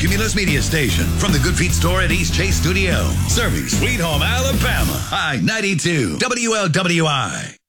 Cumulus Media Station from the Good Feet store at East Chase Studio. Serving Sweet Home, Alabama. I-92 WLWI.